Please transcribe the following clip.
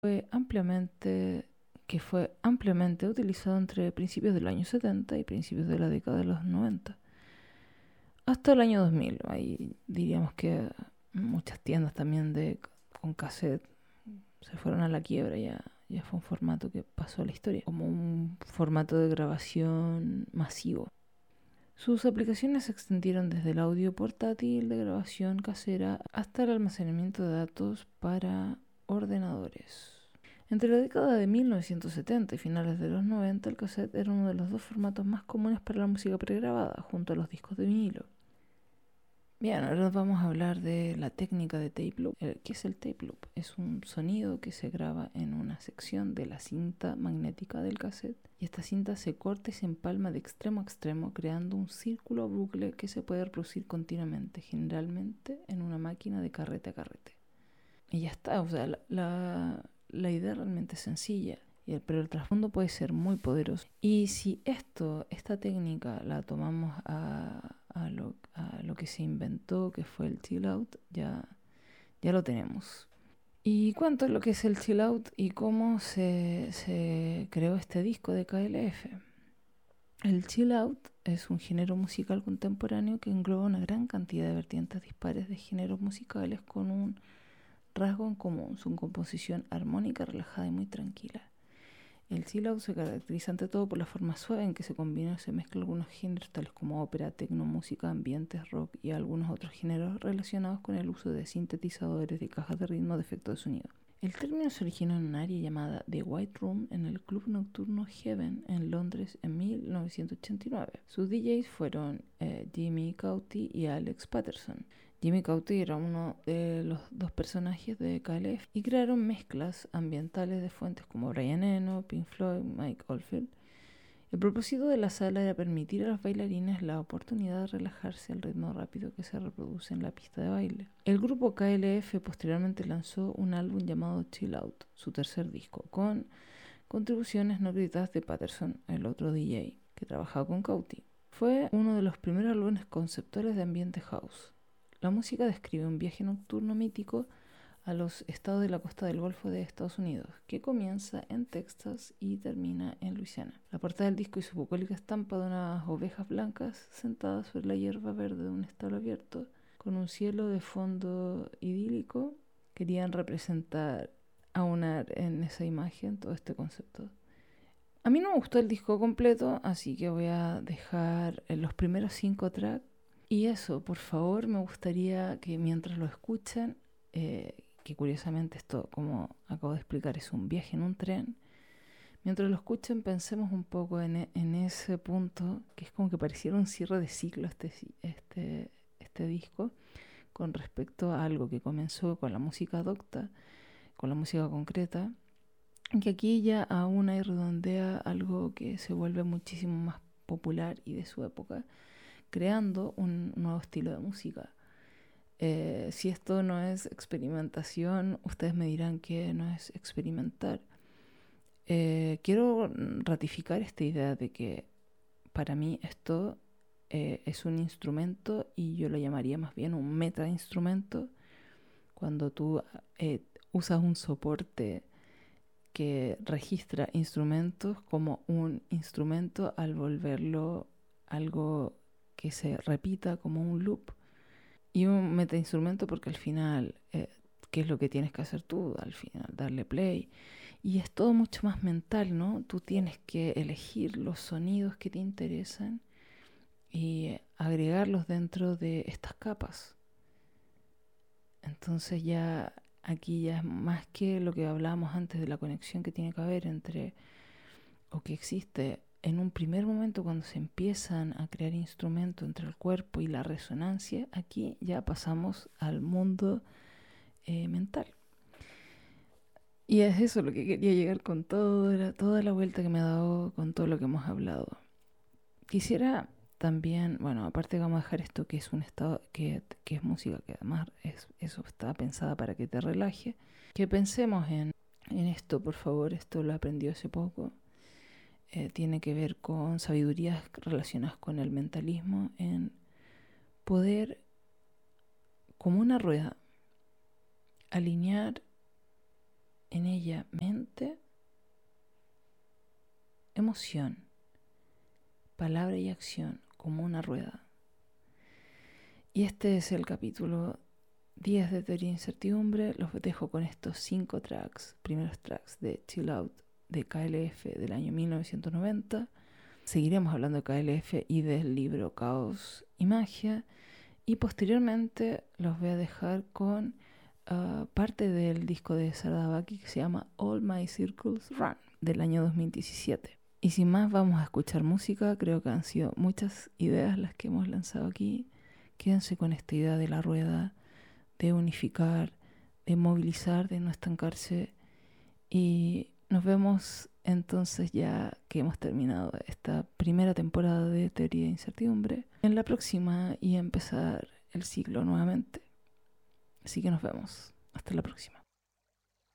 fue ampliamente utilizado entre principios del año 70 y principios de la década de los 90. Hasta el año 2000, ahí diríamos que muchas tiendas también con cassette se fueron a la quiebra, ya fue un formato que pasó a la historia como un formato de grabación masivo. Sus aplicaciones se extendieron desde el audio portátil de grabación casera hasta el almacenamiento de datos para ordenadores. Entre la década de 1970 y finales de los 90, el cassette era uno de los dos formatos más comunes para la música pregrabada, junto a los discos de vinilo. Bien, ahora vamos a hablar de la técnica de tape loop. ¿Qué es el tape loop? Es un sonido que se graba en una sección de la cinta magnética del cassette y esta cinta se corta y se empalma de extremo a extremo, creando un círculo bucle que se puede reproducir continuamente, generalmente en una máquina de carrete a carrete. Y ya está, o sea, la idea realmente es sencilla, pero el trasfondo puede ser muy poderoso. Y si esta técnica la tomamos a lo que se inventó, que fue el chill out, ya lo tenemos. Y cuento lo que es el chill out y cómo se creó este disco de KLF. El chill out es un género musical contemporáneo que engloba una gran cantidad de vertientes dispares de géneros musicales con un rasgo en común: su composición armónica, relajada y muy tranquila. El chill out se caracteriza ante todo por la forma suave en que se combina o se mezclan algunos géneros tales como ópera, tecno, música, ambientes, rock y algunos otros géneros relacionados con el uso de sintetizadores, de cajas de ritmo, de efectos de sonido. El término se originó en un área llamada The White Room en el club nocturno Heaven en Londres en 1989. Sus DJs fueron Jimmy Cauty y Alex Patterson. Jimmy Cauty era uno de los dos personajes de KLF y crearon mezclas ambientales de fuentes como Brian Eno, Pink Floyd, Mike Oldfield. El propósito de la sala era permitir a los bailarines la oportunidad de relajarse al ritmo rápido que se reproduce en la pista de baile. El grupo KLF posteriormente lanzó un álbum llamado Chill Out, su tercer disco, con contribuciones no acreditadas de Patterson, el otro DJ que trabajaba con Cauty. Fue uno de los primeros álbumes conceptuales de ambiente house. La música describe un viaje nocturno mítico a los estados de la costa del Golfo de Estados Unidos, que comienza en Texas y termina en Luisiana. La portada del disco y su bucólica estampa de unas ovejas blancas sentadas sobre la hierba verde de un establo abierto, con un cielo de fondo idílico, querían representar, aunar en esa imagen todo este concepto. A mí no me gustó el disco completo, así que voy a dejar los primeros 5 tracks. Y eso, por favor, me gustaría que mientras lo escuchen, que curiosamente esto, como acabo de explicar, es un viaje en un tren, mientras lo escuchen pensemos un poco en ese punto, que es como que pareciera un cierre de ciclo este disco, con respecto a algo que comenzó con la música docta, con la música concreta, que aquí ya aúna y redondea algo que se vuelve muchísimo más popular y de su época, creando un nuevo estilo de música. Si esto no es experimentación, ustedes me dirán que no es experimentar. Quiero ratificar esta idea de que para mí esto es un instrumento, y yo lo llamaría más bien un meta-instrumento, cuando tú usas un soporte que registra instrumentos como un instrumento al volverlo algo que se repita como un loop. Y un metainstrumento porque al final, ¿qué es lo que tienes que hacer tú? Al final, darle play. Y es todo mucho más mental, ¿no? Tú tienes que elegir los sonidos que te interesan y agregarlos dentro de estas capas. Entonces ya aquí ya es más que lo que hablábamos antes de la conexión que tiene que haber entre, o que existe en un primer momento cuando se empiezan a crear instrumentos entre el cuerpo y la resonancia. Aquí ya pasamos al mundo mental. Y es eso lo que quería llegar con toda la vuelta que me ha dado con todo lo que hemos hablado. Quisiera también, bueno, aparte de vamos a dejar esto que es un estado, que es música, que además eso está pensada para que te relaje, que pensemos en esto, por favor. Esto lo aprendí hace poco. Tiene que ver con sabidurías relacionadas con el mentalismo, en poder, como una rueda, alinear en ella mente, emoción, palabra y acción como una rueda. Y este es el capítulo 10 de Teoría de Incertidumbre. Los dejo con estos 5 primeros tracks de Chill Out de KLF del año 1990. Seguiremos hablando de KLF y del libro Caos y Magia. Y posteriormente los voy a dejar con parte del disco de Sardabaki que se llama All My Circles Run del año 2017. Y sin más, vamos a escuchar música. Creo que han sido muchas ideas las que hemos lanzado aquí. Quédense con esta idea de la rueda, de unificar, de movilizar, de no estancarse. Y nos vemos entonces, ya que hemos terminado esta primera temporada de Teoría de Incertidumbre, en la próxima y empezar el ciclo nuevamente. Así que nos vemos. Hasta la próxima.